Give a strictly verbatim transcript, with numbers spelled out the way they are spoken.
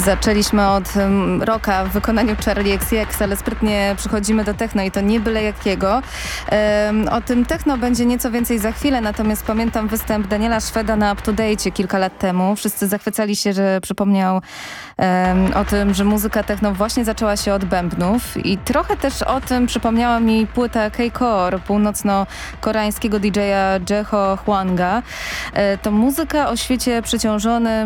Zaczęliśmy od um, rocka w wykonaniu Charli X C X, ale sprytnie przychodzimy do techno i to nie byle jakiego. Um, o tym techno będzie nieco więcej za chwilę, natomiast pamiętam występ Daniela Szweda na Up to Date kilka lat temu. Wszyscy zachwycali się, że przypomniał um, o tym, że muzyka techno właśnie zaczęła się od bębnów i trochę też o tym przypomniała mi płyta K-Core, północno-koreańskiego D J a Jeho Hwanga. E, to muzyka o świecie przeciążonym